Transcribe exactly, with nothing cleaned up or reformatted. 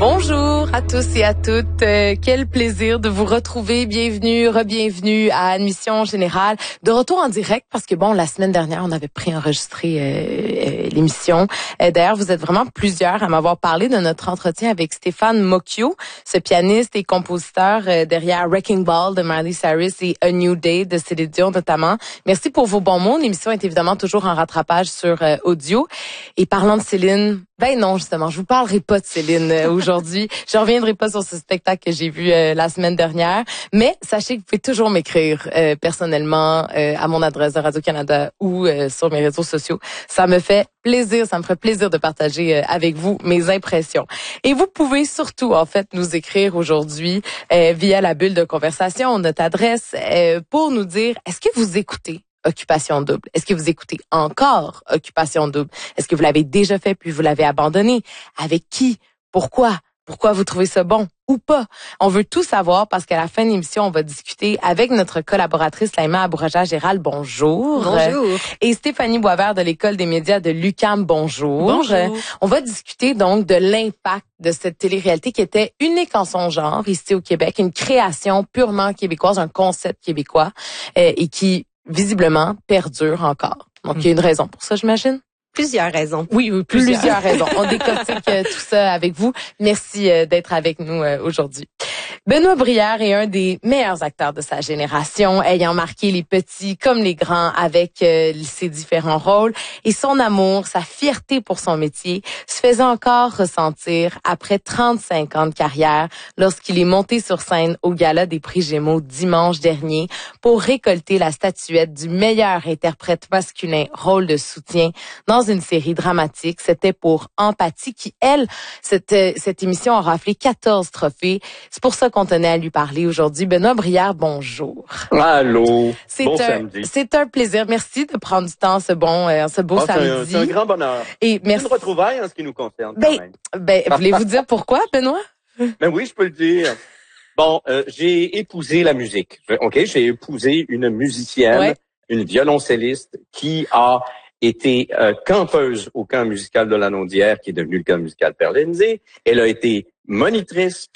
Bonjour à tous et à toutes. Euh, quel plaisir de vous retrouver. Bienvenue, re-bienvenue à Admission Générale. De retour en direct parce que bon, la semaine dernière, on avait préenregistré euh, euh, l'émission. Euh, d'ailleurs, vous êtes vraiment plusieurs à m'avoir parlé de notre entretien avec Stéphane Mocchio, ce pianiste et compositeur euh, derrière Wrecking Ball de Miley Cyrus et A New Day de Céline Dion notamment. Merci pour vos bons mots. L'émission est évidemment toujours en rattrapage sur euh, audio. Et parlant de Céline, ben non, justement, je vous parlerai pas de Céline euh, aujourd'hui. Je reviendrai pas sur ce spectacle que j'ai vu euh, la semaine dernière. Mais sachez que vous pouvez toujours m'écrire euh, personnellement euh, à mon adresse de Radio-Canada ou euh, sur mes réseaux sociaux. Ça me fait plaisir, ça me ferait plaisir de partager euh, avec vous mes impressions. Et vous pouvez surtout, en fait, nous écrire aujourd'hui euh, via la bulle de conversation, notre adresse, euh, pour nous dire, est-ce que vous écoutez Occupation double? Est-ce que vous écoutez encore Occupation double? Est-ce que vous l'avez déjà fait puis vous l'avez abandonné? Avec qui? Pourquoi? Pourquoi vous trouvez ça bon ou pas? On veut tout savoir parce qu'à la fin de l'émission, on va discuter avec notre collaboratrice Laïma Abouraja-Gérald. Bonjour. Bonjour. Et Stéphanie Boisvert de l'École des médias de l'U Q A M. Bonjour. Bonjour. On va discuter donc de l'impact de cette télé-réalité qui était unique en son genre ici au Québec, une création purement québécoise, un concept québécois euh, et qui visiblement perdure encore. Donc, il y a une raison pour ça, j'imagine? Plusieurs raisons. Oui, oui, plusieurs, plusieurs raisons. On décortique euh, tout ça avec vous. Merci euh, d'être avec nous euh, aujourd'hui. Benoît Brière est un des meilleurs acteurs de sa génération, ayant marqué les petits comme les grands avec euh, ses différents rôles. Et son amour, sa fierté pour son métier se faisait encore ressentir après trente-cinq ans de carrière lorsqu'il est monté sur scène au Gala des Prix Gémeaux dimanche dernier pour récolter la statuette du meilleur interprète masculin rôle de soutien dans une série dramatique. C'était pour Empathie qui, elle, cette, cette émission a raflé quatorze trophées. C'est pour ça qu'on tenait à lui parler aujourd'hui. Benoît Brière, bonjour. Allô. C'est bon un, samedi. C'est un plaisir. Merci de prendre du temps ce bon, euh, ce beau oh, samedi. C'est un, c'est un grand bonheur. Et merci. C'est une retrouvaille en ce qui nous concerne. Ben, quand même. ben, voulez-vous dire pourquoi, Benoît? Ben oui, je peux le dire. Bon, euh, j'ai épousé la musique. OK, j'ai épousé une musicienne, ouais. une violoncelliste qui a été euh, campeuse au camp musical de la Naudière, qui est devenu le camp musical Perlenzy. Elle a été monitrice,